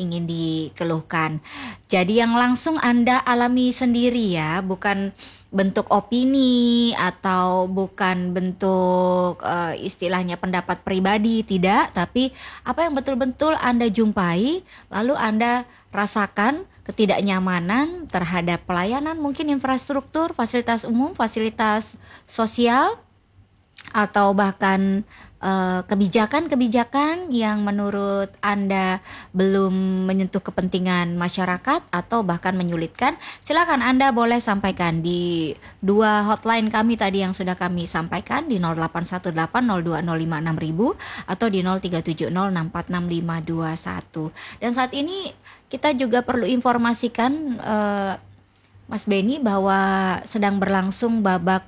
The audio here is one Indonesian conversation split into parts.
ingin dikeluhkan. Jadi yang langsung Anda alami sendiri ya, bukan bentuk opini atau bukan bentuk istilahnya pendapat pribadi, tidak, tapi apa yang betul-betul Anda jumpai lalu Anda rasakan ketidaknyamanan terhadap pelayanan, mungkin infrastruktur, fasilitas umum, fasilitas sosial, atau bahkan kebijakan-kebijakan yang menurut Anda belum menyentuh kepentingan masyarakat atau bahkan menyulitkan. Silakan Anda boleh sampaikan di 2 hotline kami tadi yang sudah kami sampaikan, di 081802056000 atau di 0370646521. Dan saat ini kita juga perlu informasikan Mas Benny bahwa sedang berlangsung babak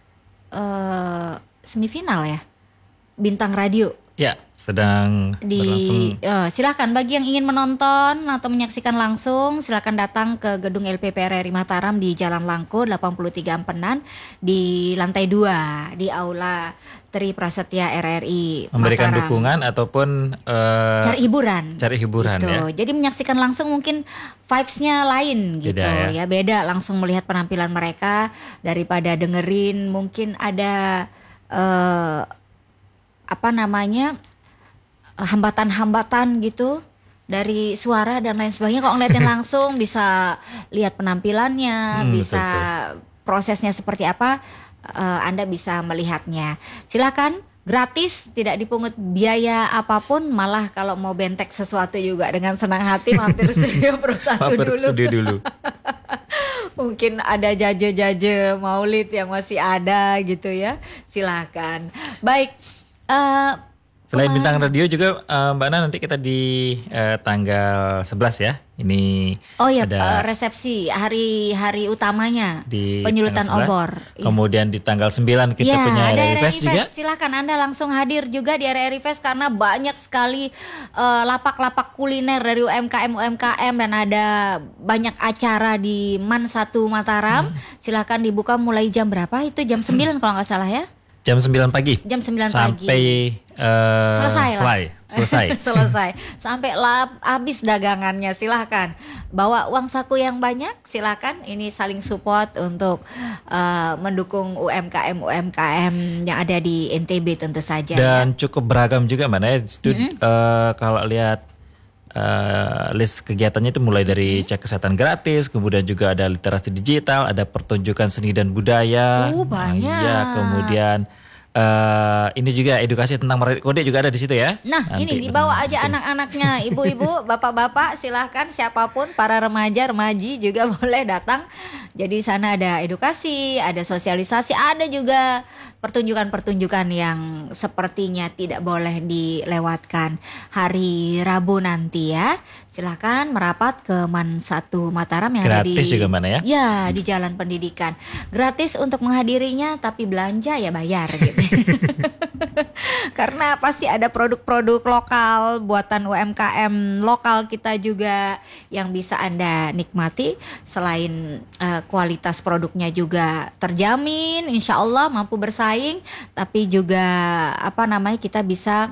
semifinal ya, Bintang Radio. Ya, sedang berlangsung. Silakan bagi yang ingin menonton atau menyaksikan langsung, silakan datang ke gedung LPP RRI Mataram di Jalan Langko 83 Empenan di lantai 2 di Aula Tri Prasetya RRI Memberikan Mataram. Dukungan ataupun cari hiburan gitu. Ya. Jadi menyaksikan langsung mungkin vibes-nya lain gitu ya, beda langsung melihat penampilan mereka daripada dengerin mungkin ada hambatan-hambatan gitu dari suara dan lain sebagainya. Kalau ngeliatin langsung bisa lihat penampilannya, bisa prosesnya seperti apa, Anda bisa melihatnya. Silakan, gratis, tidak dipungut biaya apapun. Malah kalau mau bentek sesuatu juga dengan senang hati mampir studio Pro 1 dulu. Mungkin ada jaje-jaje maulid yang masih ada gitu ya. Silakan. Baik. Selain Bintang Radio juga Mbak Ana, nanti kita di tanggal 11 ya. Ini ada resepsi hari utamanya di penyulutan obor. Kemudian di tanggal 9 kita punya RRI Fest juga. Silakan Anda langsung hadir juga di RRI Fest karena banyak sekali lapak-lapak kuliner dari UMKM dan ada banyak acara di MAN 1 Mataram. Silakan dibuka mulai jam berapa? Itu jam 9 kalau nggak salah ya. Jam 9 pagi. Jam 9 sampai selesai. Sampai habis dagangannya. Silahkan bawa uang saku yang banyak. Silahkan, ini saling support untuk mendukung UMKM yang ada di NTB tentu saja. Dan cukup beragam juga Mbak Naya. Kalau lihat list kegiatannya itu mulai dari cek kesehatan gratis, kemudian juga ada literasi digital, ada pertunjukan seni dan budaya. Banyak. Kemudian ini juga edukasi tentang merakit kode juga ada di situ ya. Nah, nanti ini dibawa aja anak-anaknya, ibu-ibu, bapak-bapak, silahkan siapapun, para remaja, remaji juga boleh datang. Jadi sana ada edukasi, ada sosialisasi, ada juga pertunjukan-pertunjukan yang sepertinya tidak boleh dilewatkan hari Rabu nanti ya. Silakan merapat ke MAN 1 Mataram yang gratis ada di juga mana ya? Ya, di Jalan Pendidikan. Gratis untuk menghadirinya, tapi belanja ya bayar gitu. Karena pasti ada produk-produk lokal buatan UMKM lokal kita juga yang bisa Anda nikmati. Selain kualitas produknya juga terjamin, insya Allah mampu bersaing, tapi juga kita bisa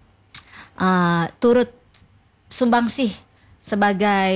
turut sumbangsih sebagai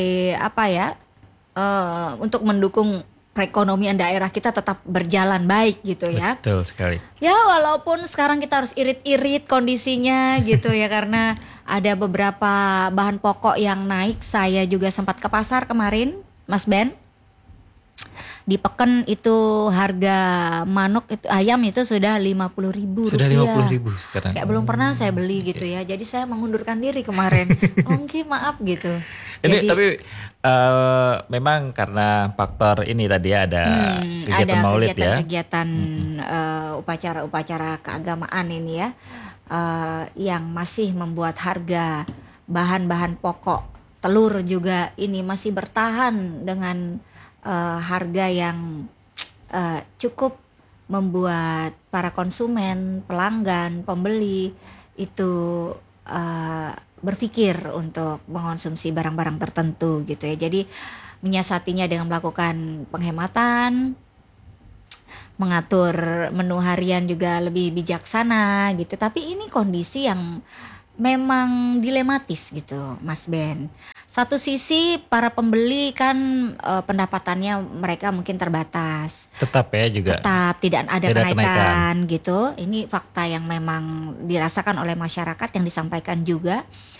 untuk mendukung perekonomian daerah kita tetap berjalan baik gitu ya. Betul sekali. Ya, walaupun sekarang kita harus irit-irit kondisinya gitu ya, karena ada beberapa bahan pokok yang naik. Saya juga sempat ke pasar kemarin, Mas Ben. Di Peken itu harga manuk itu, ayam itu sudah 50.000 Sudah 50.000 sekarang. Kayak belum pernah saya beli gitu ya. Jadi saya mengundurkan diri kemarin. Oke, maaf gitu. Ini tapi memang karena faktor ini tadi ya, ada kegiatan maulid ya. Kegiatan upacara-upacara keagamaan ini ya, yang masih membuat harga bahan-bahan pokok, telur juga ini masih bertahan dengan harga yang cukup membuat para konsumen, pelanggan, pembeli itu berpikir untuk mengonsumsi barang-barang tertentu gitu ya. Jadi menyiasatinya dengan melakukan penghematan, mengatur menu harian juga lebih bijaksana gitu. Tapi ini kondisi yang memang dilematis gitu, Mas Ben. Satu sisi para pembeli kan pendapatannya mereka mungkin terbatas. Tetap ya juga. Tetap tidak ada Tidak kenaikan gitu. Ini fakta yang memang dirasakan oleh masyarakat yang disampaikan juga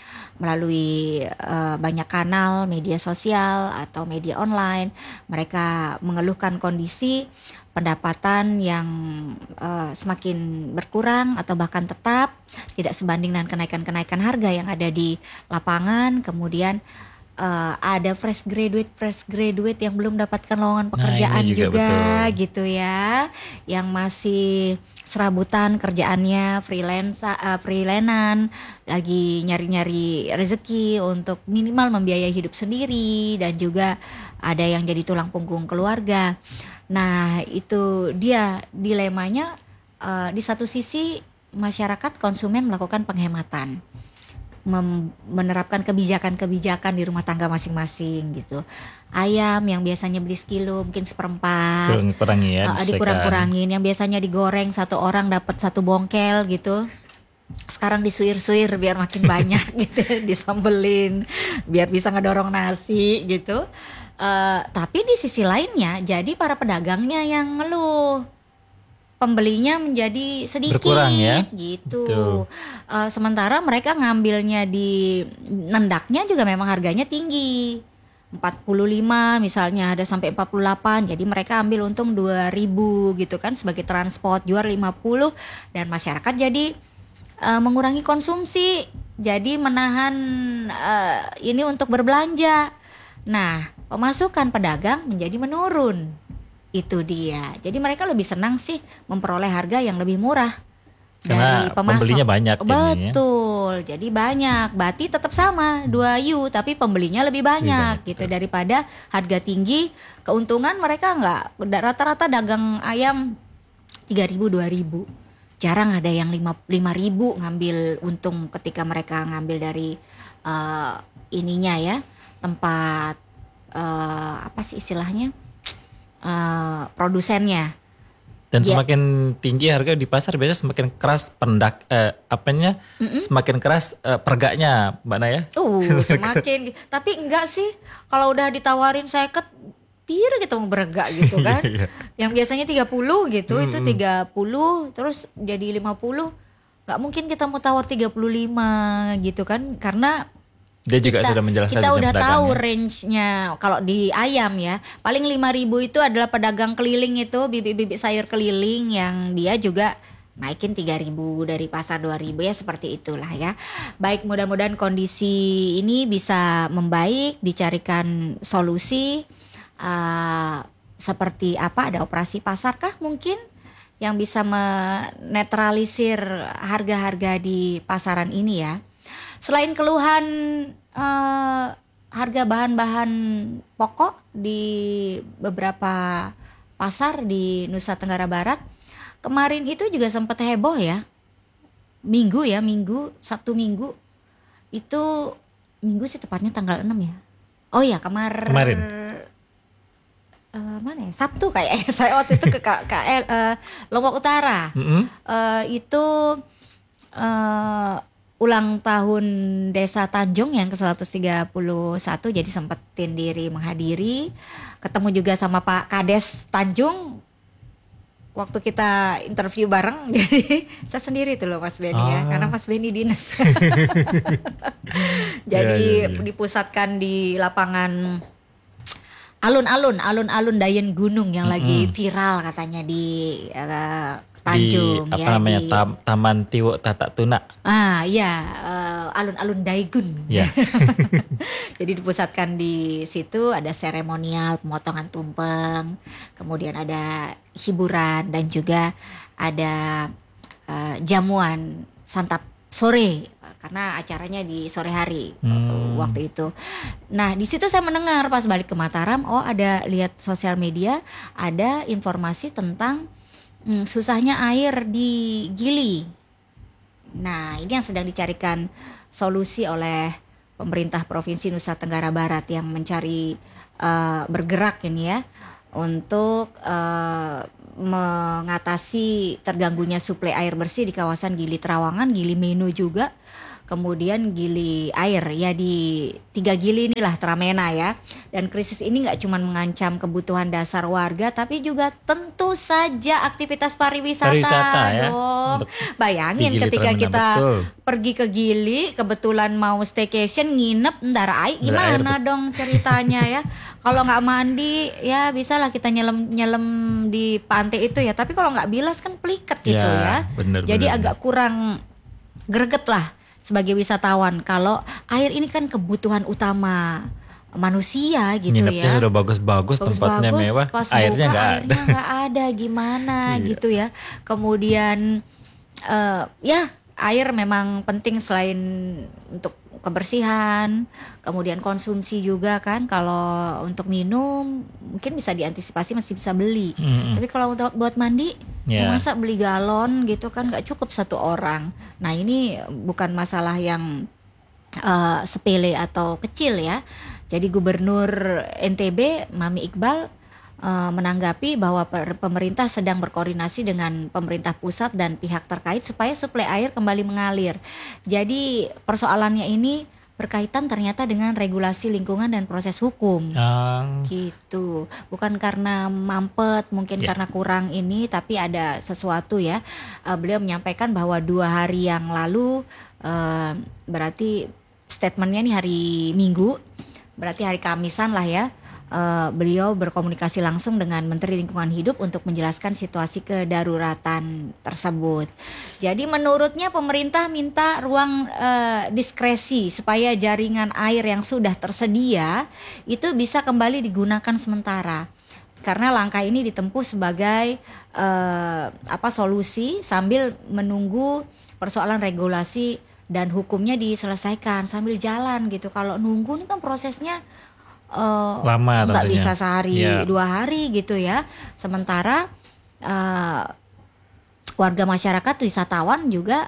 melalui banyak kanal media sosial atau media online. Mereka mengeluhkan kondisi pendapatan yang semakin berkurang atau bahkan tetap tidak sebanding dengan kenaikan-kenaikan harga yang ada di lapangan. Kemudian ada fresh graduate yang belum dapatkan lowongan pekerjaan ini juga juga betul. gitu ya, yang masih serabutan kerjaannya freelanan, lagi nyari-nyari rezeki untuk minimal membiayai hidup sendiri, dan juga ada yang jadi tulang punggung keluarga. Nah itu dia dilemanya. Di satu sisi masyarakat konsumen melakukan penghematan, menerapkan kebijakan-kebijakan di rumah tangga masing-masing gitu. Ayam yang biasanya beli sekilo mungkin seperempat, Kurangi ya, dikurang-kurangin. Yang biasanya digoreng satu orang dapat satu bongkel gitu, sekarang disuir-suir biar makin banyak gitu, disambelin biar bisa ngedorong nasi gitu. Tapi di sisi lainnya jadi para pedagangnya yang ngeluh, pembelinya menjadi sedikit berkurang ya gitu. Sementara mereka ngambilnya di nendaknya juga memang harganya tinggi, 45 misalnya, ada sampai 48. Jadi mereka ambil untung 2.000 gitu kan sebagai transport, jual 50, dan masyarakat jadi mengurangi konsumsi, jadi menahan ini untuk berbelanja. Nah, pemasukan pedagang menjadi menurun. Itu dia. Jadi mereka lebih senang sih memperoleh harga yang lebih murah karena dari pemasok. pembelinya banyak. Betul. Jadi banyak. Berarti tetap sama 2U, tapi pembelinya lebih banyak gitu daripada harga tinggi. Keuntungan mereka enggak. Rata-rata dagang ayam 3.000 2.000. Jarang ada yang 5.000 ngambil untung ketika mereka ngambil dari ininya ya, tempat apa sih istilahnya? Produsennya. Dan semakin tinggi harga di pasar biasanya semakin keras semakin keras pergaknya Mbak Naya. Semakin. Tapi enggak sih, kalau udah ditawarin 50 pir gitu mau bergak gitu kan. Yang biasanya 30 gitu, itu 30 terus jadi 50. Enggak mungkin kita mau tawar 35 gitu kan, karena dia juga sudah menjelaskan, kita udah tahu range-nya. Kalau di ayam ya, paling 5.000 itu adalah pedagang keliling, itu bibit-bibit sayur keliling yang dia juga naikin 3.000 dari pasar 2.000 ya, seperti itulah ya. Baik, mudah-mudahan kondisi ini bisa membaik, dicarikan solusi seperti apa, ada operasi pasar kah mungkin yang bisa menetralisir harga-harga di pasaran ini ya. Selain keluhan harga bahan-bahan pokok di beberapa pasar di Nusa Tenggara Barat, kemarin itu juga sempat heboh ya. Sabtu Minggu. Itu Minggu sih tepatnya tanggal 6 ya. Oh ya, kemarin. Mana ya? Sabtu kayak saya waktu itu ke Lombok Utara. Itu ulang tahun Desa Tanjung yang ke-131, jadi sempetin diri menghadiri, ketemu juga sama Pak Kades Tanjung waktu kita interview bareng. Jadi saya sendiri tuh loh Mas Benny ya, karena Mas Benny dinas. Jadi dipusatkan di lapangan alun-alun Dayen Gunung yang lagi viral katanya di Tanjung di, ya, namanya, di Taman Tiwo Tatak Tuna. Alun-alun Daegun. Yeah. Jadi dipusatkan di situ, ada seremonial pemotongan tumpeng, kemudian ada hiburan, dan juga ada jamuan santap sore karena acaranya di sore hari waktu itu. Nah, di situ saya mendengar pas balik ke Mataram, ada lihat sosial media, ada informasi tentang susahnya air di Gili. Nah, ini yang sedang dicarikan solusi oleh pemerintah Provinsi Nusa Tenggara Barat yang mencari bergerak ini ya untuk mengatasi terganggunya suplai air bersih di kawasan Gili Trawangan, Gili Menu juga. kemudian gili air ya di 3 gili inilah Tramena ya. Dan krisis ini nggak cuma mengancam kebutuhan dasar warga, tapi juga tentu saja aktivitas pariwisata ya. dong. Bayangin Di Gili ketika Tramena, kita betul. pergi ke Gili, kebetulan mau staycation, nginep, ntar gimana dong ceritanya ya. Kalau nggak mandi ya bisalah kita nyelam di pantai itu ya. Tapi kalau nggak bilas kan peliket gitu ya. Jadi agak kurang greget lah sebagai wisatawan kalau air ini kan kebutuhan utama manusia gitu. Nginepnya ya. udah bagus-bagus, tempatnya mewah, pas airnya nggak ada gimana gitu ya. Kemudian ya air memang penting selain untuk kebersihan, kemudian konsumsi juga kan. Kalau untuk minum mungkin bisa diantisipasi, masih bisa beli. Tapi kalau untuk buat mandi, masa beli galon gitu kan nggak cukup satu orang. Nah ini bukan masalah yang sepele atau kecil ya. Jadi Gubernur NTB Mami Iqbal menanggapi bahwa pemerintah sedang berkoordinasi dengan pemerintah pusat dan pihak terkait supaya suplai air kembali mengalir. Jadi persoalannya ini berkaitan ternyata dengan regulasi lingkungan dan proses hukum. Gitu. Bukan karena mampet, mungkin karena kurang ini, tapi ada sesuatu ya. Beliau menyampaikan bahwa 2 hari yang lalu, berarti statementnya nih hari Minggu, berarti hari Kamisan lah ya. Beliau berkomunikasi langsung dengan Menteri Lingkungan Hidup untuk menjelaskan situasi kedaruratan tersebut. Jadi menurutnya pemerintah minta ruang diskresi supaya jaringan air yang sudah tersedia itu bisa kembali digunakan sementara. Karena langkah ini ditempuh sebagai solusi sambil menunggu persoalan regulasi dan hukumnya diselesaikan sambil jalan gitu. Kalau nunggu ini kan prosesnya lama, nggak bisa sehari 2 hari gitu ya. Sementara warga masyarakat wisatawan juga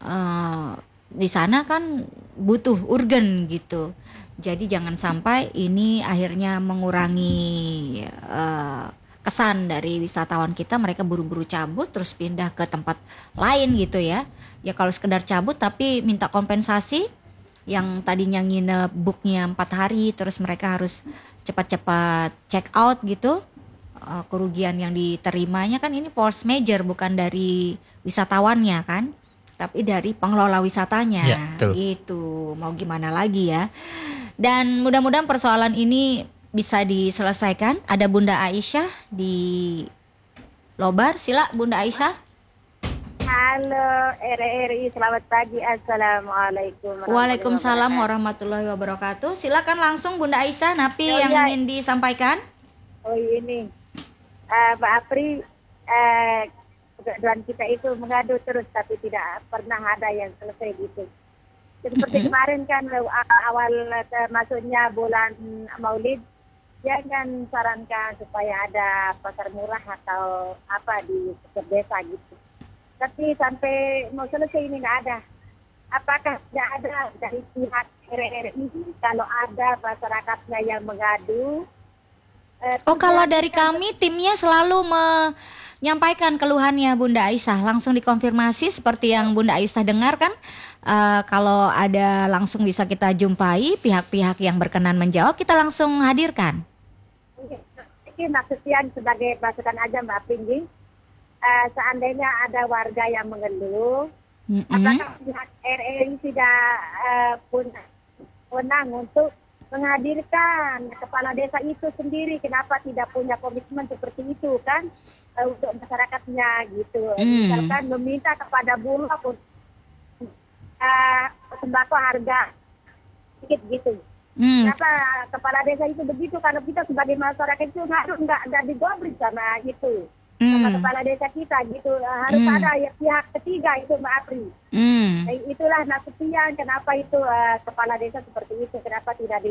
di sana kan butuh urgen gitu. Jadi jangan sampai ini akhirnya mengurangi kesan dari wisatawan kita. Mereka buru-buru cabut terus pindah ke tempat lain gitu ya. Ya kalau sekedar cabut tapi minta kompensasi, yang tadinya nginep booknya 4 hari terus mereka harus cepat-cepat check out gitu, kerugian yang diterimanya kan ini force major, bukan dari wisatawannya kan, tapi dari pengelola wisatanya gitu. Mau gimana lagi ya. Dan mudah-mudahan persoalan ini bisa diselesaikan. Ada Bunda Aisyah di Lobar, sila Bunda Aisyah. Halo RRI, selamat pagi. Assalamualaikum. Waalaikumsalam warahmatullahi wabarakatuh. Silakan langsung Bunda Aisyah, Napi yang ingin disampaikan. Oh ini, Mbak Apri, dan kita itu mengadu terus tapi tidak pernah ada yang selesai gitu. Seperti kemarin kan awal masuknya bulan Maulid, dia kan sarankan supaya ada pasar murah atau apa di desa gitu. Tapi sampai mau selesai ini nggak ada. Apakah tidak ada dari pihak RRI kalau ada masyarakatnya yang mengadu? Kalau dari kami timnya selalu menyampaikan keluhannya Bunda Aisyah, langsung dikonfirmasi seperti yang Bunda Aisyah dengar kan. Kalau ada langsung bisa kita jumpai pihak-pihak yang berkenan menjawab, kita langsung hadirkan. Ini maksudnya sebagai masukan aja Mbak Pinggi. Seandainya ada warga yang mengeluh, apakah pihak RRI tidak punya wewenang untuk menghadirkan kepala desa itu sendiri? Kenapa tidak punya komitmen seperti itu kan untuk masyarakatnya gitu? Misalkan meminta kepada Bulog sembako harga sedikit gitu. Kenapa kepala desa itu begitu? Kalau kita sebagai masyarakat itu nggak digobri sama itu. Sama kepala desa kita gitu, harus ada ya, pihak ketiga itu Mbak Apri. Itulah maksudnya kenapa itu kepala desa seperti itu, kenapa tidak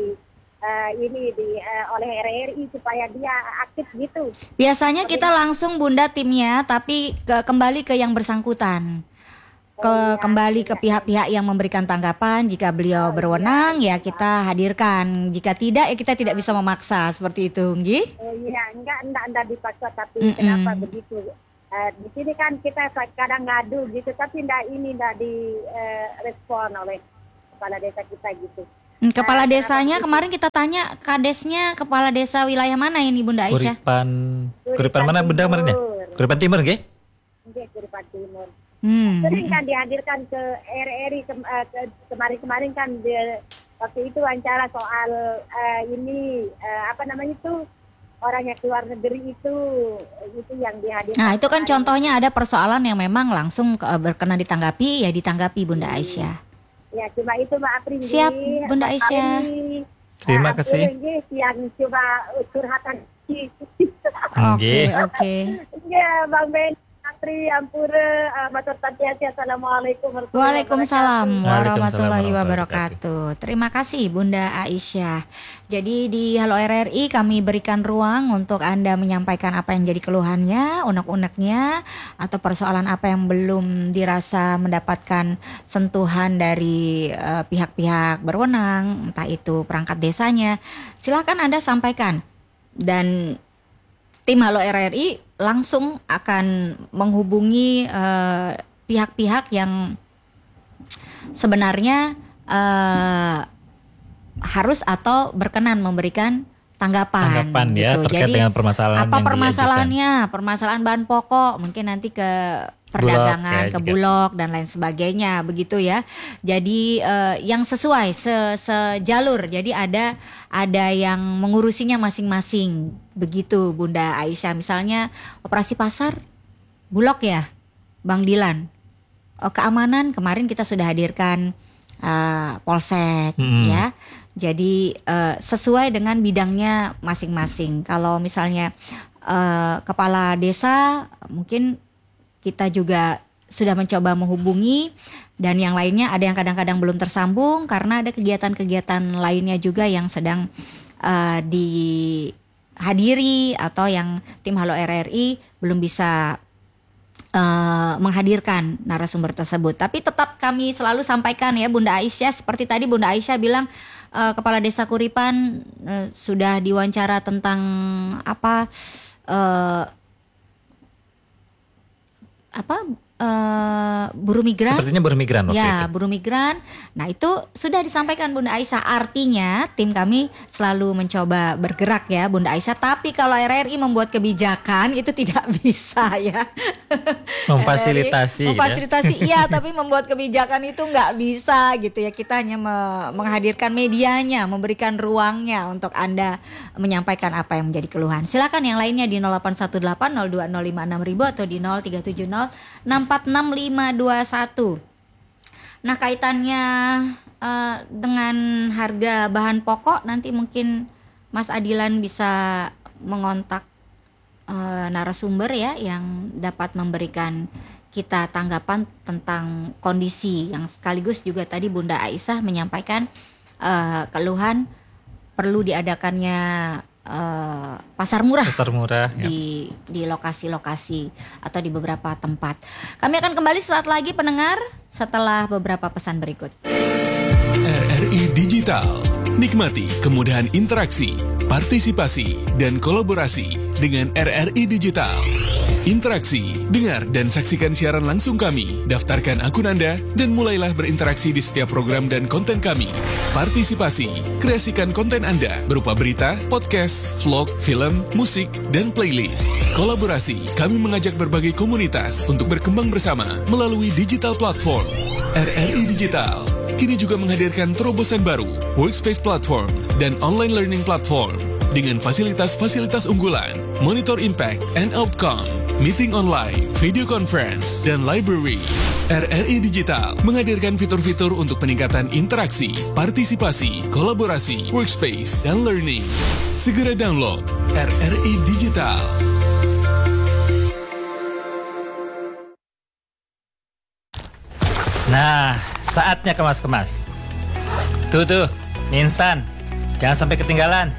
oleh RRI supaya dia aktif gitu. Biasanya kita langsung Bunda timnya, tapi kembali ke yang bersangkutan. Kembali ke pihak-pihak yang memberikan tanggapan. Jika beliau berwenang ya kita hadirkan. Jika tidak ya kita tidak bisa memaksa seperti itu, nggih? Iya, enggak dipaksa, tapi kenapa begitu? Di sini kan kita kadang ngadu gitu, tapi tidak direspon oleh kepala desa kita gitu. Kepala desanya kemarin kita tanya, kadesnya kepala desa wilayah mana ini Bunda Aisyah? Kuripan mana Bunda kemarin ya? Kuripan Timur nggih? Nggih, Kuripan Timur. Sering kan dihadirkan ke RRI kemarin kan waktu itu wawancara soal orang yang keluar negeri itu yang dihadirkan. Nah itu kan contohnya ada persoalan yang memang langsung berkenan ditanggapi Bunda Aisyah. Ya cuma itu Mbak Apri. Siap Bunda Aisyah. Terima kasih. Yang coba curhatan. Oke. Ya Bang Ben, Apri, Ampura, Batur Tatiasi, Assalamualaikum Waalaikumsalam warahmatullahi wabarakatuh. Terima kasih Bunda Aisyah. Jadi di Halo RRI kami berikan ruang untuk Anda menyampaikan apa yang jadi keluhannya, unek-uneknya, atau persoalan apa yang belum dirasa mendapatkan sentuhan dari pihak-pihak berwenang, entah itu perangkat desanya. Silakan Anda sampaikan. Dan tim Halo RRI langsung akan menghubungi pihak-pihak yang sebenarnya harus atau berkenan memberikan tanggapan ya, gitu. Terkait jadi dengan permasalahan apa yang permasalahannya, permasalahan bahan pokok, mungkin nanti ke perdagangan, ke Bulog dan lain sebagainya begitu ya. Jadi yang sesuai sejalur. Jadi ada yang mengurusinya masing-masing begitu Bunda Aisyah. Misalnya operasi pasar Bulog ya, Bang Dilan. Keamanan kemarin kita sudah hadirkan Polsek ya. Jadi sesuai dengan bidangnya masing-masing. Kalau misalnya kepala desa mungkin kita juga sudah mencoba menghubungi, dan yang lainnya ada yang kadang-kadang belum tersambung karena ada kegiatan-kegiatan lainnya juga yang sedang dihadiri atau yang tim Halo RRI belum bisa menghadirkan narasumber tersebut. Tapi tetap kami selalu sampaikan ya Bunda Aisyah, seperti tadi Bunda Aisyah bilang Kepala Desa Kuripan sudah diwawancara tentang buruh migran. Sepertinya buruh migran waktu itu. Buruh migran. Nah itu sudah disampaikan Bunda Aisyah. Artinya tim kami selalu mencoba bergerak ya Bunda Aisyah. Tapi kalau RRI membuat kebijakan itu tidak bisa ya. Memfasilitasi iya, tapi membuat kebijakan itu nggak bisa gitu ya. Kita hanya menghadirkan medianya, memberikan ruangnya untuk Anda menyampaikan apa yang menjadi keluhan. Silakan yang lainnya di 081802056000 atau di 0370646521. Nah kaitannya dengan harga bahan pokok, nanti mungkin Mas Adilan bisa mengontak narasumber ya yang dapat memberikan kita tanggapan tentang kondisi yang sekaligus juga tadi Bunda Aisyah menyampaikan keluhan perlu diadakannya pasar murah di lokasi-lokasi atau di beberapa tempat. Kami akan kembali sesaat lagi pendengar setelah beberapa pesan berikut. RRI Digital, nikmati kemudahan interaksi, partisipasi, dan kolaborasi dengan RRI Digital. Interaksi, dengar dan saksikan siaran langsung kami, daftarkan akun Anda, dan mulailah berinteraksi di setiap program dan konten kami. Partisipasi, kreasikan konten Anda berupa berita, podcast, vlog, film, musik, dan playlist. Kolaborasi, kami mengajak berbagai komunitas untuk berkembang bersama melalui digital platform. RRI Digital kini juga menghadirkan terobosan baru, workspace platform, dan online learning platform. Dengan fasilitas-fasilitas unggulan, monitor impact and outcome, meeting online, video conference, dan library. RRI Digital menghadirkan fitur-fitur untuk peningkatan interaksi, partisipasi, kolaborasi, workspace, dan learning. Segera download RRI Digital. Nah, saatnya kemas-kemas. Tuh, mie instan. Jangan sampai ketinggalan.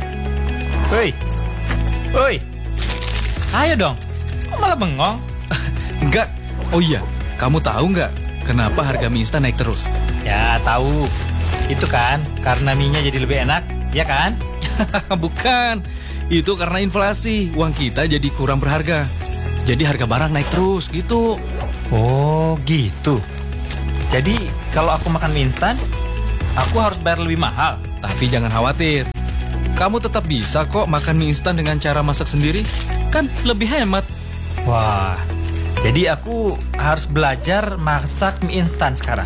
Woi, ayo dong. Kok malah bengong? Enggak. Oh iya, kamu tahu nggak kenapa harga mie instan naik terus? Ya tahu. Itu kan karena mie-nya jadi lebih enak, ya kan? Bukan. Itu karena inflasi. Uang kita jadi kurang berharga. Jadi harga barang naik terus gitu. Oh gitu. Jadi kalau aku makan mie instan, aku harus bayar lebih mahal. Tapi jangan khawatir. Kamu tetap bisa kok makan mie instan dengan cara masak sendiri. Kan lebih hemat. Wah, jadi aku harus belajar masak mie instan sekarang.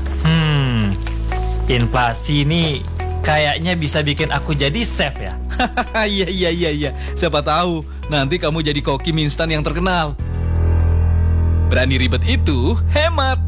Inflasi ini kayaknya bisa bikin aku jadi chef ya. Iya. Siapa tahu nanti kamu jadi koki mie instan yang terkenal. Berani ribet itu hemat.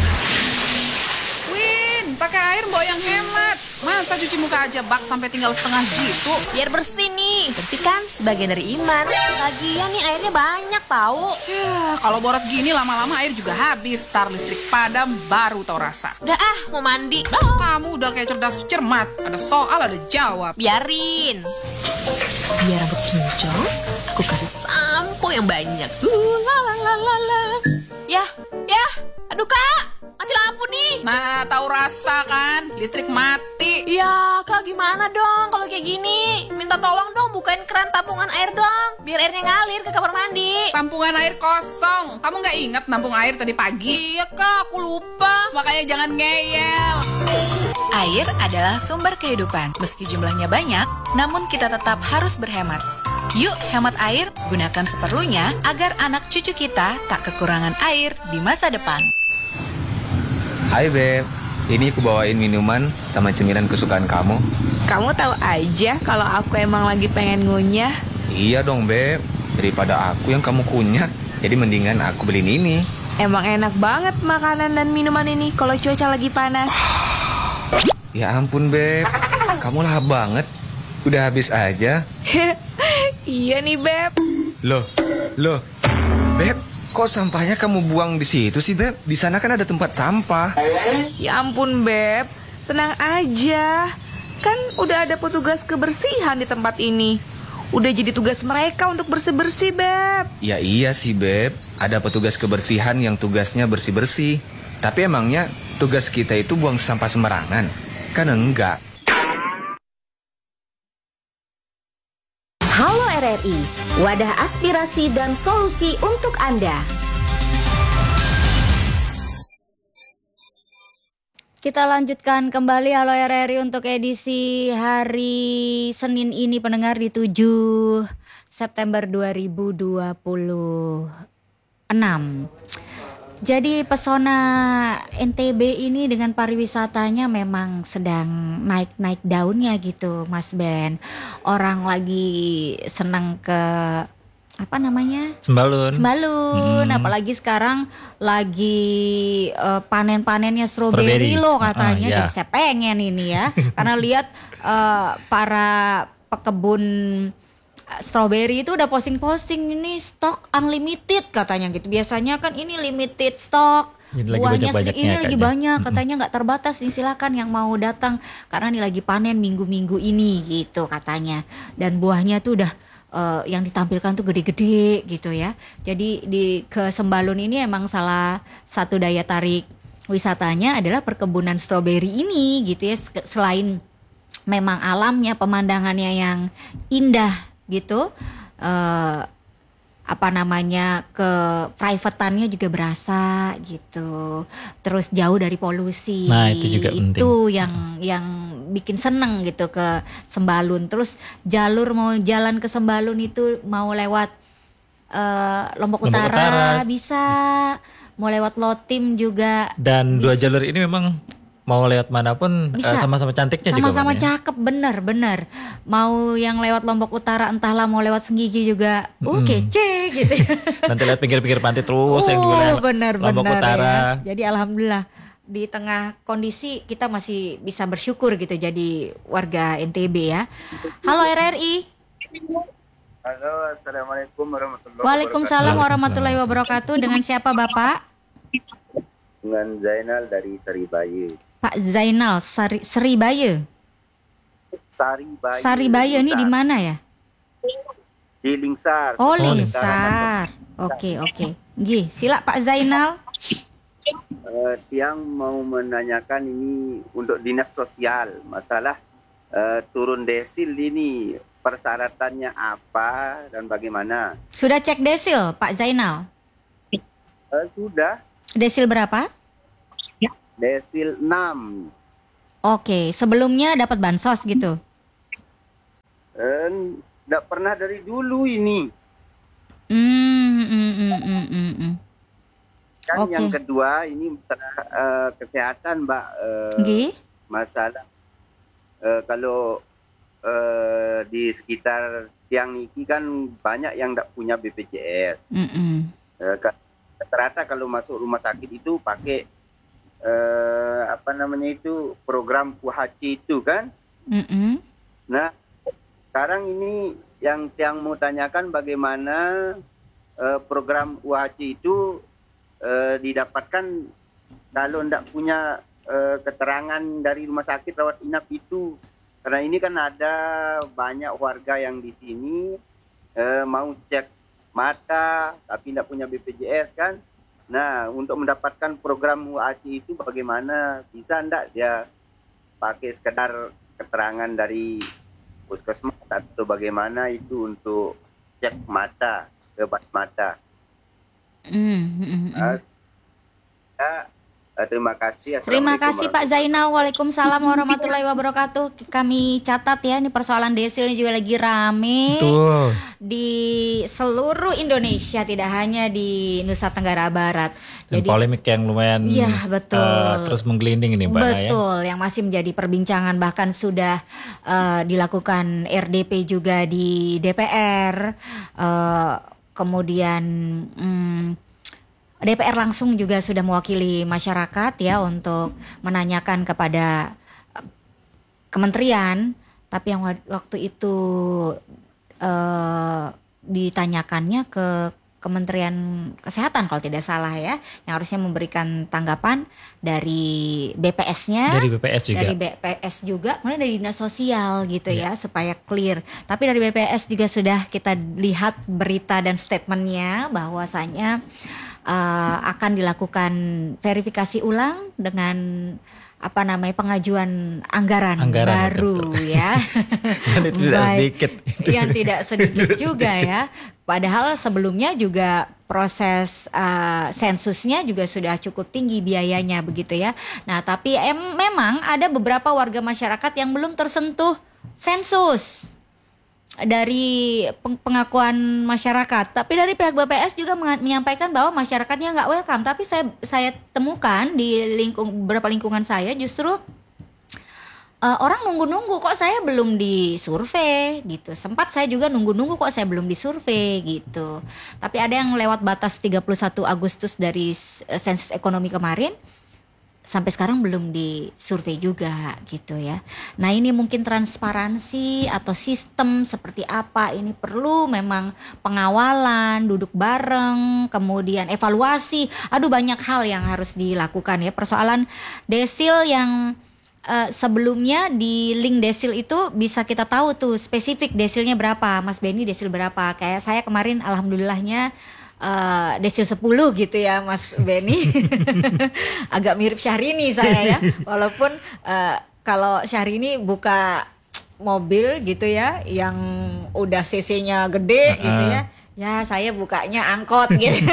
Win, pakai air mbok yang hemat. Masa cuci muka aja bak sampai tinggal setengah gitu? Biar bersih nih, bersih kan sebagian dari iman. Lagian nih airnya banyak tahu. Ya, kalau boros gini lama-lama air juga habis. Tar listrik padam baru tau rasa. Udah mau mandi. Kamu udah kayak cerdas cermat. Ada soal, ada jawab. Biarin. Biar rambut kinclong, aku kasih sampo yang banyak. La. Ya. Aduh kak, mati lampu nih. Nah, tahu rasa kan? Listrik mati. Ya kak, gimana dong kalau kayak gini? Minta tolong dong bukain keran tampungan air dong, biar airnya ngalir ke kamar mandi. Tampungan air kosong. Kamu nggak ingat nampung air tadi pagi? Iya kak, aku lupa. Makanya jangan ngeyel. Air adalah sumber kehidupan. Meski jumlahnya banyak, namun kita tetap harus berhemat. Yuk hemat air, gunakan seperlunya agar anak cucu kita tak kekurangan air di masa depan. Hai Beb, ini aku bawain minuman sama cemilan kesukaan kamu. Kamu tahu aja kalau aku emang lagi pengen ngunyah. Iya dong Beb, daripada aku yang kamu kunyah, jadi mendingan aku beliin ini. Emang enak banget makanan dan minuman ini kalau cuaca lagi panas. Ya ampun Beb, kamu lahap banget. Udah habis aja. Iya nih Beb. Loh, Beb, kok sampahnya kamu buang di situ sih Beb? Di sana kan ada tempat sampah. Ya ampun Beb, tenang aja. Kan udah ada petugas kebersihan di tempat ini. Udah jadi tugas mereka untuk bersih-bersih Beb. Ya iya sih Beb, ada petugas kebersihan yang tugasnya bersih-bersih. Tapi emangnya tugas kita itu buang sampah sembarangan? Kan enggak. Halo RRI, wadah aspirasi dan solusi untuk Anda. Kita lanjutkan kembali Halo RRI untuk edisi hari Senin ini pendengar di 7 September 2026. Jadi pesona NTB ini dengan pariwisatanya memang sedang naik-naik daunnya gitu Mas Ben. Orang lagi senang ke apa namanya? Sembalun. Apalagi sekarang lagi panen-panennya stroberi loh katanya. Jadi saya pengen ini ya. Karena lihat para pekebun strawberry itu udah posting-posting ini stok unlimited katanya gitu. Biasanya kan ini limited stok. Buahnya ini lagi banyak katanya nggak terbatas nih, silakan yang mau datang karena ini lagi panen minggu-minggu ini gitu katanya. Dan buahnya tuh udah yang ditampilkan tuh gede-gede gitu ya. Jadi ke Sembalun ini emang salah satu daya tarik wisatanya adalah perkebunan stroberi ini gitu ya. Selain memang alamnya, pemandangannya yang indah gitu, ke privatannya juga berasa gitu, terus jauh dari polusi. Nah itu juga penting. Itu yang bikin seneng gitu ke Sembalun. Terus jalur mau jalan ke Sembalun itu mau lewat Lombok Utara bisa, mau lewat Lotim juga. Dan bisa. Dua jalur ini memang mau lewat manapun sama-sama cantiknya juga. Sama-sama cakep, bener. Mau yang lewat Lombok Utara entahlah mau lewat Senggigi juga kece gitu. Nanti lewat pinggir-pinggir pantai terus yang juga Lombok Utara ya. Jadi alhamdulillah di tengah kondisi kita masih bisa bersyukur gitu jadi warga NTB ya. Halo RRI. Halo, assalamualaikum warahmatullahi wabarakatuh. Waalaikumsalam warahmatullahi wabarakatuh. Dengan siapa Bapak? Dengan Zainal dari Saribaya. Pak Zainal Saribaya. Saribaya ini di mana ya? Di Lingsar. Oh, Lingsar. Oke. Gih, sila Pak Zainal. Tiang mau menanyakan ini untuk dinas sosial, masalah turun desil ini persyaratannya apa dan bagaimana? Sudah cek desil Pak Zainal? Sudah. Desil berapa? Desil 6. Oke, sebelumnya dapat bansos gitu? Nggak pernah dari dulu ini. Kan Oke. yang kedua ini kesehatan, Mbak. Masalah kalau di sekitar tiang niki kan banyak yang nggak punya BPJS. Rata-rata kalau masuk rumah sakit itu pakai program UHC itu kan. Nah, sekarang ini yang mau tanyakan bagaimana program UHC itu didapatkan kalau tidak punya keterangan dari rumah sakit rawat inap itu. Karena ini kan ada banyak warga yang di sini mau cek mata tapi tidak punya BPJS kan. Nah, untuk mendapatkan program UHC itu bagaimana? Bisa enggak dia pakai sekedar keterangan dari puskesmas atau bagaimana itu untuk cek mata, obat mata? Terima kasih. Terima kasih Pak Zainal. Waalaikumsalam warahmatullahi wabarakatuh. Kami catat ya, ini persoalan desil ini juga lagi rame. Betul. Di seluruh Indonesia, tidak hanya di Nusa Tenggara Barat. Dan polemik yang lumayan terus menggelinding ini Mbak Naya. Betul, yang masih menjadi perbincangan, bahkan sudah dilakukan RDP juga di DPR. Kemudian DPR langsung juga sudah mewakili masyarakat ya untuk menanyakan kepada kementerian, tapi yang waktu itu ditanyakannya ke Kementerian Kesehatan kalau tidak salah ya, yang harusnya memberikan tanggapan dari BPS-nya, dari BPS juga, kemudian dari Dinas Sosial gitu ya, supaya clear. Tapi dari BPS juga sudah kita lihat berita dan statementnya bahwasanya akan dilakukan verifikasi ulang dengan pengajuan anggaran baru ya. Yang tidak sedikit. Yang tidak sedikit juga ya. Padahal sebelumnya juga proses sensusnya juga sudah cukup tinggi biayanya begitu ya. Nah tapi memang ada beberapa warga masyarakat yang belum tersentuh sensus dari pengakuan masyarakat. Tapi dari pihak BPS juga menyampaikan bahwa masyarakatnya nggak welcome. Tapi saya temukan di beberapa lingkungan saya justru orang nunggu-nunggu kok saya belum disurvei gitu. Sempat saya juga nunggu-nunggu kok saya belum disurvei gitu. Tapi ada yang lewat batas 31 Agustus dari sensus ekonomi kemarin, sampai sekarang belum disurvei juga gitu ya. Nah ini mungkin transparansi atau sistem seperti apa ini perlu memang pengawalan, duduk bareng, kemudian evaluasi. Aduh banyak hal yang harus dilakukan ya. Persoalan desil yang sebelumnya di link desil itu bisa kita tahu tuh spesifik desilnya berapa. Mas Benny desil berapa? Kayak saya kemarin alhamdulillahnya desil 10 gitu ya Mas Benny. Agak mirip Syahrini saya ya. Walaupun kalau Syahrini buka mobil gitu ya yang udah cc-nya gede gitu ya. Ya saya bukanya angkot gitu.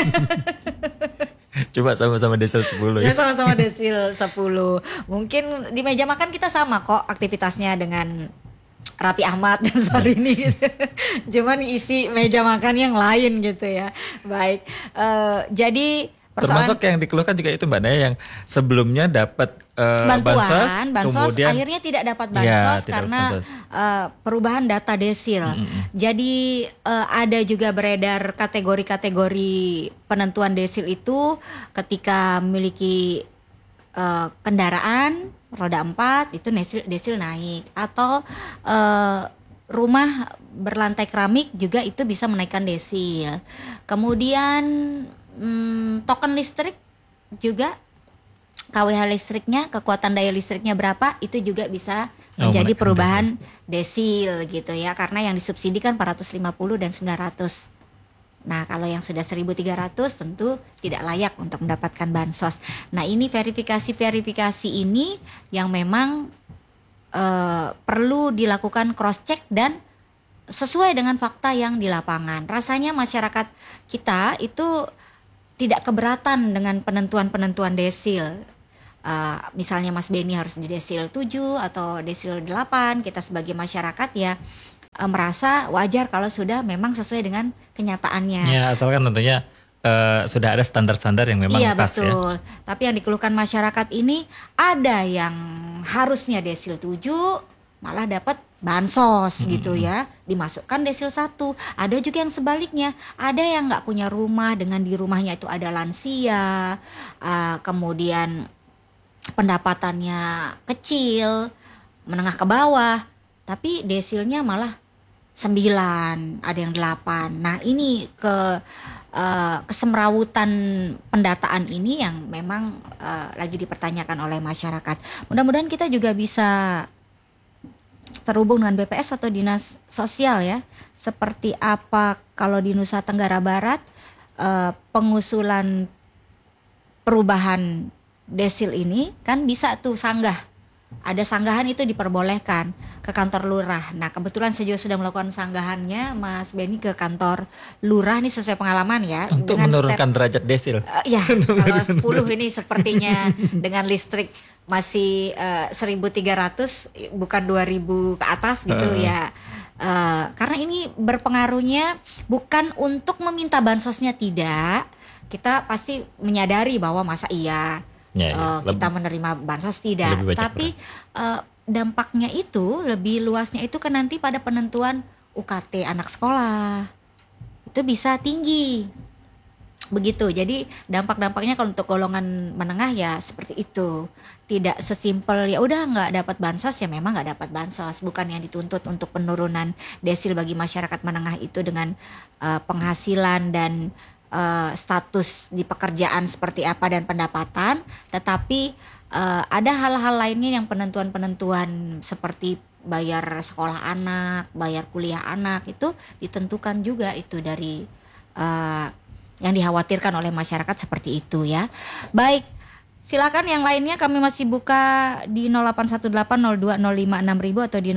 Coba sama-sama desil 10 ya. Sama-sama desil 10. Mungkin di meja makan kita sama kok aktivitasnya dengan Raffi Ahmad dan Syahrini gitu. Cuman isi meja makan yang lain gitu ya. Baik. Jadi termasuk yang dikeluhkan juga itu Mbak Naya yang sebelumnya dapat bansos kemudian akhirnya tidak dapat bansos karena perubahan data desil. Jadi ada juga beredar kategori-kategori penentuan desil itu ketika memiliki kendaraan roda 4 itu desil naik, atau rumah berlantai keramik juga itu bisa menaikkan desil. Kemudian token listrik juga, KWH listriknya, kekuatan daya listriknya berapa, itu juga bisa menjadi perubahan desil gitu ya, karena yang disubsidi kan 450 dan 900. Nah kalau yang sudah 1.300 tentu tidak layak untuk mendapatkan bansos. Nah ini verifikasi ini yang memang perlu dilakukan cross check dan sesuai dengan fakta yang di lapangan. Rasanya masyarakat kita itu tidak keberatan dengan penentuan-penentuan desil. Misalnya Mas Benny harus di desil 7 atau desil 8, kita sebagai masyarakat ya merasa wajar kalau sudah memang sesuai dengan kenyataannya. Ya, asalkan tentunya sudah ada standar-standar yang memang pas ya. Iya betul. Tapi yang dikeluhkan masyarakat ini ada yang harusnya desil 7 malah dapat bansos gitu ya, dimasukkan desil 1. Ada juga yang sebaliknya, ada yang nggak punya rumah, dengan di rumahnya itu ada lansia, kemudian pendapatannya kecil, menengah ke bawah, tapi desilnya malah 9, ada yang 8. Nah ini kesemrawutan pendataan ini yang memang lagi dipertanyakan oleh masyarakat. Mudah-mudahan kita juga bisa terhubung dengan BPS atau Dinas Sosial ya. Seperti apa kalau di Nusa Tenggara Barat pengusulan perubahan desil ini kan bisa tuh sanggah. Ada sanggahan itu diperbolehkan ke kantor lurah. Nah kebetulan saya juga sudah melakukan sanggahannya Mas Benny ke kantor lurah, ini sesuai pengalaman ya. Untuk menurunkan derajat desil. Ya kalau 10 ini sepertinya dengan listrik masih 1.300 bukan 2.000 ke atas gitu ya. Karena ini berpengaruhnya bukan untuk meminta bansosnya, tidak. Kita pasti menyadari bahwa masa iya kita menerima bansos, tidak. Tapi dampaknya itu lebih luasnya itu kan nanti pada penentuan UKT anak sekolah itu bisa tinggi begitu. Jadi dampak-dampaknya kalau untuk golongan menengah ya seperti itu. Tidak sesimpel ya udah nggak dapat bansos ya memang nggak dapat bansos. Bukan yang dituntut untuk penurunan desil bagi masyarakat menengah itu dengan penghasilan dan status di pekerjaan seperti apa dan pendapatan, tetapi ada hal-hal lainnya yang penentuan-penentuan seperti bayar sekolah anak, bayar kuliah anak itu ditentukan juga itu dari yang dikhawatirkan oleh masyarakat seperti itu ya. Baik, silakan yang lainnya kami masih buka di 081802056000 atau di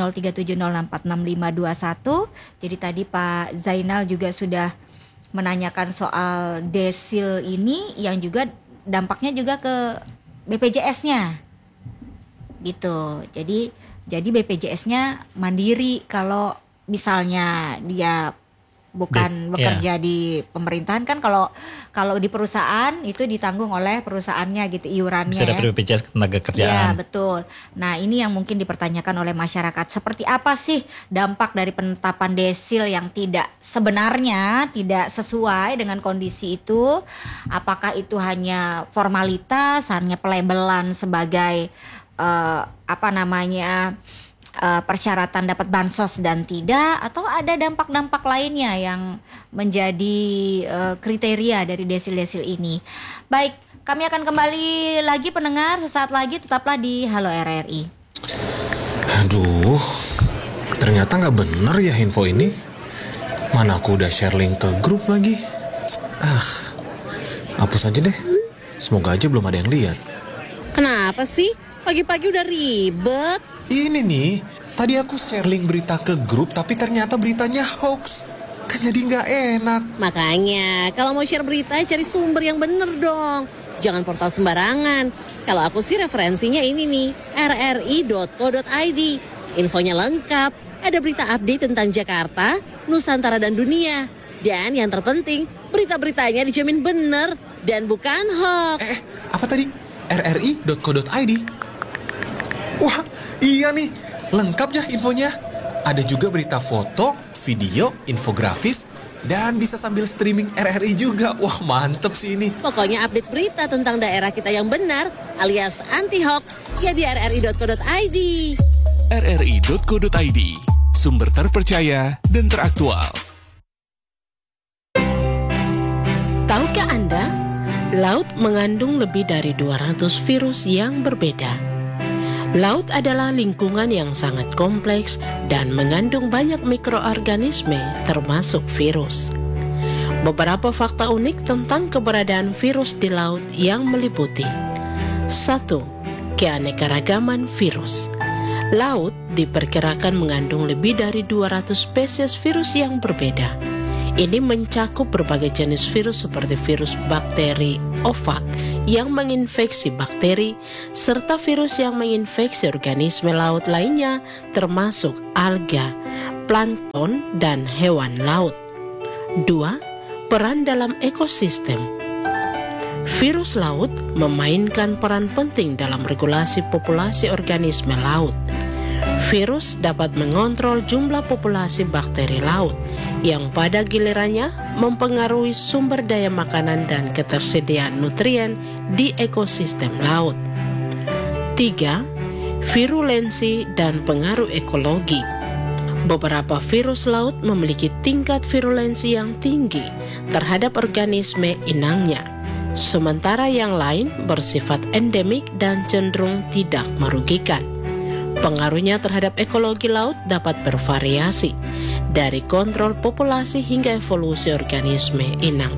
0370646521. Jadi tadi Pak Zainal juga sudah menanyakan soal desil ini yang juga dampaknya juga ke BPJS-nya gitu. Jadi BPJS-nya mandiri kalau misalnya dia bukan bekerja di pemerintahan kan, kalau di perusahaan itu ditanggung oleh perusahaannya gitu iurannya. Bisa dapat BPJS tenaga kerjaan. Iya betul. Nah ini yang mungkin dipertanyakan oleh masyarakat, seperti apa sih dampak dari penetapan desil yang tidak sebenarnya tidak sesuai dengan kondisi itu? Apakah itu hanya formalitas, hanya pelabelan sebagai persyaratan dapat bansos dan tidak, atau ada dampak-dampak lainnya yang menjadi kriteria dari desil-desil ini. Baik, kami akan kembali lagi pendengar sesaat lagi, tetaplah di Halo RRI. Aduh, ternyata nggak bener ya info ini. Mana aku udah share link ke grup lagi. Hapus aja deh. Semoga aja belum ada yang lihat. Kenapa sih? Pagi-pagi udah ribet. Ini nih, tadi aku share link berita ke grup tapi ternyata beritanya hoax. Kan jadi nggak enak. Makanya, kalau mau share berita cari sumber yang bener dong. Jangan portal sembarangan. Kalau aku sih referensinya ini nih, rri.co.id. Infonya lengkap, ada berita update tentang Jakarta, Nusantara dan dunia. Dan yang terpenting, berita-beritanya dijamin bener dan bukan hoax. Apa tadi? rri.co.id. Wah, iya nih, lengkap ya infonya. Ada juga berita foto, video, infografis, dan bisa sambil streaming RRI juga. Wah, mantep sih ini. Pokoknya update berita tentang daerah kita yang benar, alias anti-hoax, ya di rri.co.id. rri.co.id, sumber terpercaya dan teraktual. Tahukah Anda, laut mengandung lebih dari 200 virus yang berbeda. Laut adalah lingkungan yang sangat kompleks dan mengandung banyak mikroorganisme termasuk virus. Beberapa fakta unik tentang keberadaan virus di laut yang meliputi: 1. Keanekaragaman virus. Laut diperkirakan mengandung lebih dari 200 spesies virus yang berbeda. Ini mencakup berbagai jenis virus seperti virus bakteri ofak yang menginfeksi bakteri, serta virus yang menginfeksi organisme laut lainnya termasuk alga, plankton, dan hewan laut. 2. Peran dalam ekosistem. Virus laut memainkan peran penting dalam regulasi populasi organisme laut. Virus dapat mengontrol jumlah populasi bakteri laut yang pada gilirannya mempengaruhi sumber daya makanan dan ketersediaan nutrien di ekosistem laut. 3. Virulensi dan pengaruh ekologi. Beberapa virus laut memiliki tingkat virulensi yang tinggi terhadap organisme inangnya, sementara yang lain bersifat endemik dan cenderung tidak merugikan. Pengaruhnya terhadap ekologi laut dapat bervariasi, dari kontrol populasi hingga evolusi organisme inang.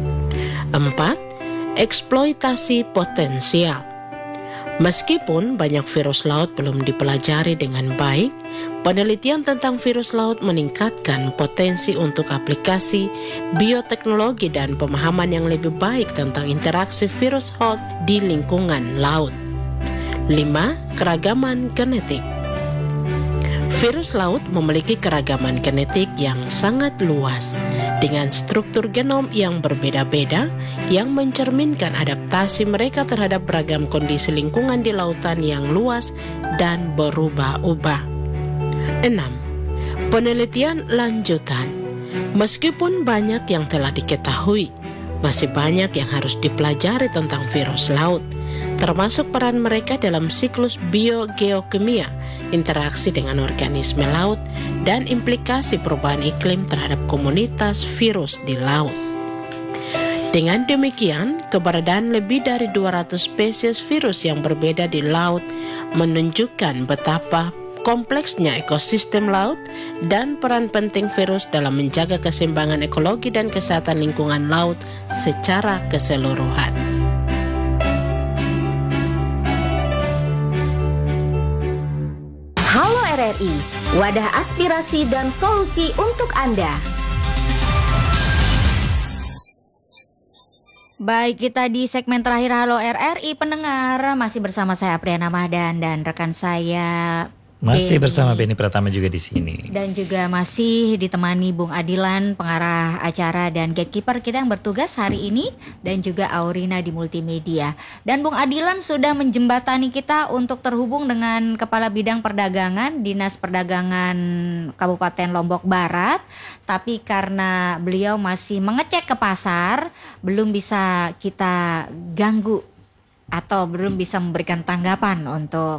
4. Eksploitasi potensial. Meskipun banyak virus laut belum dipelajari dengan baik, penelitian tentang virus laut meningkatkan potensi untuk aplikasi bioteknologi dan pemahaman yang lebih baik tentang interaksi virus laut di lingkungan laut. 5. Keragaman genetik. Virus laut memiliki keragaman genetik yang sangat luas, dengan struktur genom yang berbeda-beda yang mencerminkan adaptasi mereka terhadap beragam kondisi lingkungan di lautan yang luas dan berubah-ubah. 6. Penelitian lanjutan. Meskipun banyak yang telah diketahui, masih banyak yang harus dipelajari tentang virus laut, termasuk peran mereka dalam siklus biogeokimia, interaksi dengan organisme laut, dan implikasi perubahan iklim terhadap komunitas virus di laut. Dengan demikian, keberadaan lebih dari 200 spesies virus yang berbeda di laut menunjukkan betapa kompleksnya ekosistem laut dan peran penting virus dalam menjaga keseimbangan ekologi dan kesehatan lingkungan laut secara keseluruhan. Halo RRI, wadah aspirasi dan solusi untuk Anda. Baik, kita di segmen terakhir Halo RRI pendengar, masih bersama saya Apriana Mahdan dan rekan saya masih Benny. bersama Benny Pratama juga di sini. Dan juga masih ditemani Bung Adilan, pengarah acara dan gatekeeper kita yang bertugas hari ini, dan juga Aurina di multimedia. Dan Bung Adilan sudah menjembatani kita untuk terhubung dengan Kepala Bidang Perdagangan Dinas Perdagangan Kabupaten Lombok Barat. Tapi karena beliau masih mengecek ke pasar, belum bisa kita ganggu atau belum bisa memberikan tanggapan untuk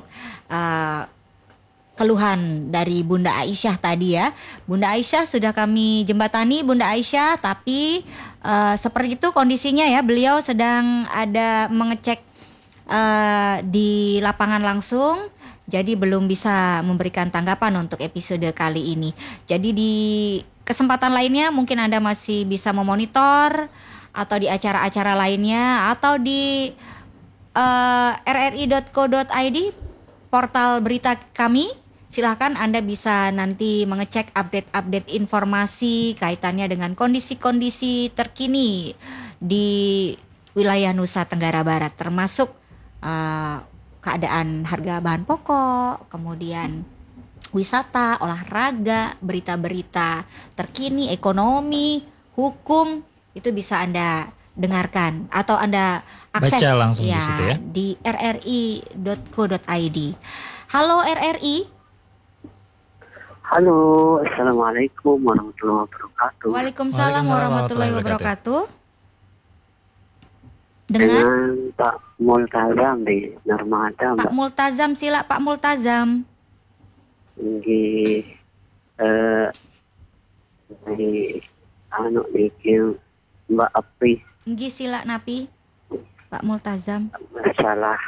keluhan dari Bunda Aisyah tadi ya. Bunda Aisyah sudah kami jembatani, Bunda Aisyah, tapi seperti itu kondisinya ya, beliau sedang ada mengecek di lapangan langsung, jadi belum bisa memberikan tanggapan untuk episode kali ini. Jadi di kesempatan lainnya mungkin Anda masih bisa memonitor atau di acara-acara lainnya atau di rri.co.id, portal berita kami. Silahkan Anda bisa nanti mengecek update-update informasi kaitannya dengan kondisi-kondisi terkini di wilayah Nusa Tenggara Barat, termasuk keadaan harga bahan pokok, kemudian wisata, olahraga, berita-berita terkini, ekonomi, hukum, itu bisa Anda dengarkan atau Anda akses baca langsung ya, di situ ya, di rri.co.id. Halo RRI. Halo, Assalamualaikum warahmatullahi wabarakatuh. Waalaikumsalam warahmatullahi wabarakatuh. Dengan Pak Multazam di Narmada, Pak Multazam, sila Pak Multazam. Di bikin Mbak Apri. Nggih, sila Napi. Pak Multazam. Masalah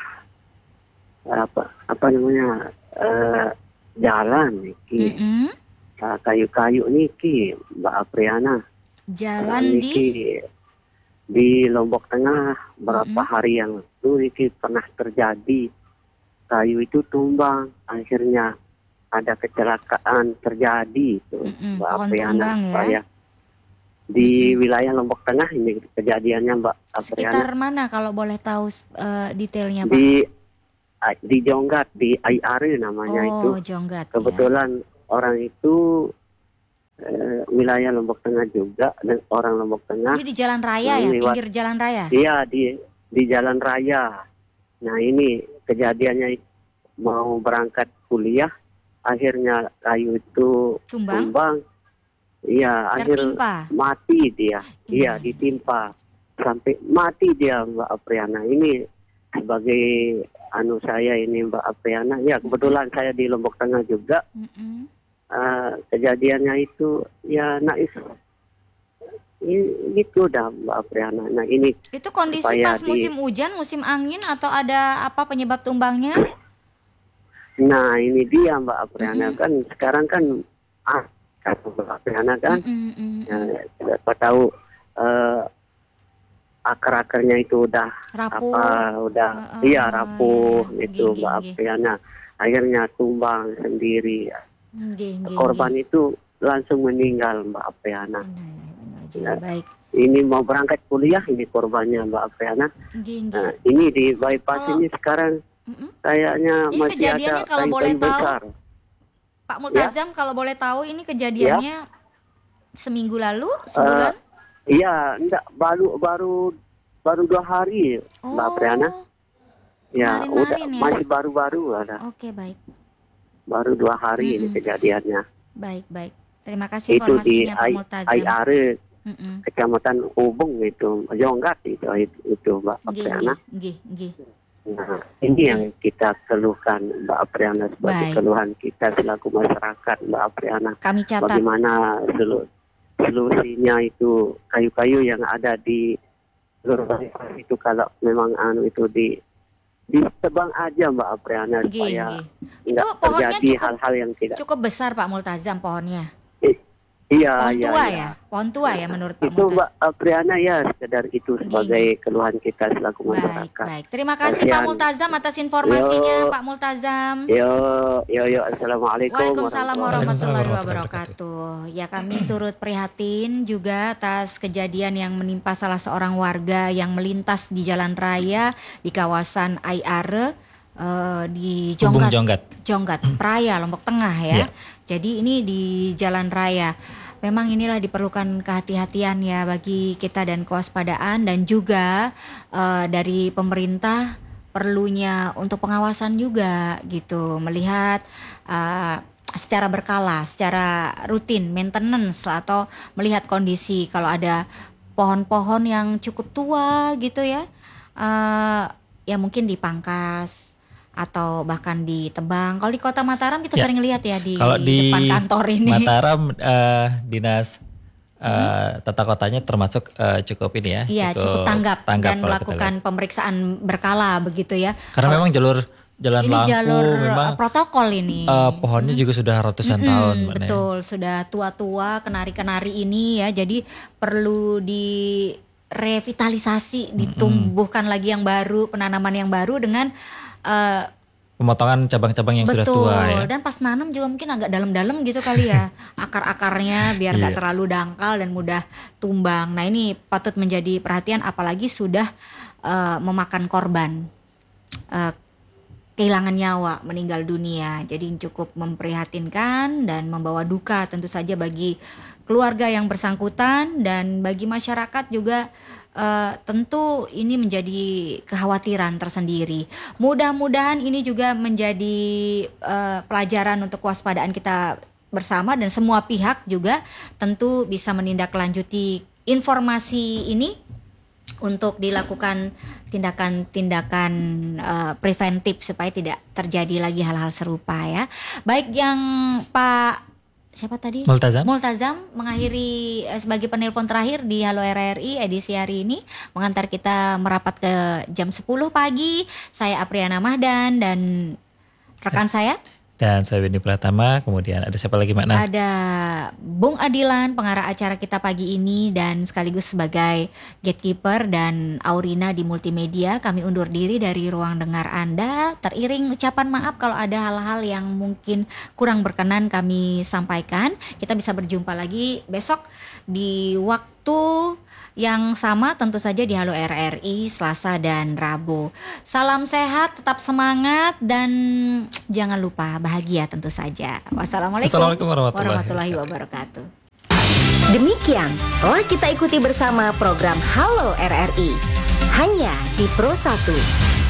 apa namanya? Jalan niki, kayu-kayu niki Mbak Apriana. Jalan di Lombok Tengah berapa hari yang lalu niki pernah terjadi kayu itu tumbang, akhirnya ada kecelakaan terjadi itu Mbak Apriana. di wilayah Lombok Tengah ini kejadiannya Mbak Apriana. Sekitar mana kalau boleh tahu detailnya Pak? Di Jonggat, di Aiare namanya itu. Jonggat. Kebetulan orang itu wilayah Lombok Tengah juga, dan orang Lombok Tengah. Ini di jalan raya ya, pinggir jalan raya? Iya, di jalan raya. Nah ini kejadiannya mau berangkat kuliah, akhirnya kayu itu tumbang. Iya, akhirnya mati dia. Iya, ditimpa sampai mati dia Mbak Apriana. Ini sebagai saya ini Mbak Apriana. Ya kebetulan saya di Lombok Tengah juga. Kejadiannya itu ya naif. Gitu dah Mbak Apriana. Nah ini itu kondisi pas musim hujan, musim angin, atau ada apa penyebab tumbangnya? Nah ini dia Mbak Apriana. Kan sekarang kan Mbak Apriana kan siapa tahu akar-akarnya itu udah rapuh. Rapuh gitu Mbak Apriana. Akhirnya tumbang sendiri. Korban itu langsung meninggal Mbak Apriana. Baik. Ini mau berangkat kuliah ini korbannya Mbak Apriana. Nah, ini di bypass ini sekarang kayaknya ini masih ada kalau boleh besar. Tahu, Pak Multazam kalau boleh tahu ini kejadiannya seminggu lalu, sebulan? Iya, enggak, baru 2 hari Mbak Apriana. Ya, udah masih baru-baru ada. Oke, baik. Baru 2 hari ini kejadiannya. Baik. Terima kasih itu informasinya Pak Itu Multazam. di Aiare, Kecamatan Ubung itu, Jonggat itu Mbak Apriana. Nah, ini yang kita keluhkan Mbak Apriana sebagai keluhan kita selaku masyarakat Mbak Apriana. Kami catat. Bagaimana solusinya itu kayu-kayu yang ada di itu kalau memang itu ditebang aja Mbak Apriana supaya nggak terjadi hal-hal yang tidak. Cukup besar Pak Multazam pohonnya. Iya, pohon tua ya menurut Pak Multazam. Itu Mbak Apriana ya sekedar itu sebagai keluhan kita selaku masyarakat. Baik. Terima kasih Pak Multazam atas informasinya Pak Multazam. Yo, assalamualaikum. Waalaikumsalam warahmatullahi wabarakatuh. Ya kami turut prihatin juga atas kejadian yang menimpa salah seorang warga yang melintas di jalan raya di kawasan Aiare. Di Jonggat, Praya, Lombok Tengah ya. Jadi ini di jalan raya. Memang inilah diperlukan kehati-hatian ya bagi kita dan kewaspadaan, dan juga dari pemerintah perlunya untuk pengawasan juga gitu, melihat secara berkala, secara rutin, maintenance atau melihat kondisi kalau ada pohon-pohon yang cukup tua gitu ya, ya mungkin dipangkas atau bahkan ditebang. Kalau di Kota Mataram kita sering lihat ya di depan kantor ini. Mataram dinas tata kotanya termasuk cukup ini ya. Iya, cukup tanggap dan melakukan pemeriksaan berkala begitu ya. Karena memang jalan jalur memang protokol ini. Pohonnya juga sudah ratusan tahun. Betul, sudah tua-tua kenari-kenari ini ya. Jadi perlu direvitalisasi, ditumbuhkan lagi yang baru, penanaman yang baru dengan pemotongan cabang-cabang yang sudah tua ya. Dan pas nanam juga mungkin agak dalam-dalam gitu kali ya. Akar-akarnya biar gak terlalu dangkal dan mudah tumbang. Nah ini patut menjadi perhatian apalagi sudah memakan korban. Kehilangan nyawa, meninggal dunia. Jadi cukup memprihatinkan dan membawa duka tentu saja bagi keluarga yang bersangkutan dan bagi masyarakat juga. Tentu ini menjadi kekhawatiran tersendiri. Mudah-mudahan ini juga menjadi pelajaran untuk kewaspadaan kita bersama, dan semua pihak juga tentu bisa menindaklanjuti informasi ini untuk dilakukan tindakan-tindakan preventif supaya tidak terjadi lagi hal-hal serupa ya. Baik, yang Pak siapa tadi? Multazam mengakhiri sebagai penelpon terakhir di Halo RRI edisi hari ini, mengantar kita merapat ke jam 10 pagi. Saya Apriana Mahdan dan rekan saya Dan saya Windy Pratama, kemudian ada siapa lagi Makna? Ada Bung Adilan, pengarah acara kita pagi ini dan sekaligus sebagai gatekeeper, dan Aurina di multimedia. Kami undur diri dari ruang dengar Anda, teriring ucapan maaf kalau ada hal-hal yang mungkin kurang berkenan kami sampaikan. Kita bisa berjumpa lagi besok di waktu yang sama, tentu saja di Halo RRI Selasa dan Rabu. Salam sehat, tetap semangat, dan jangan lupa bahagia tentu saja. Wassalamualaikum warahmatullahi wabarakatuh. Demikian telah kita ikuti bersama program Halo RRI hanya di Pro 1.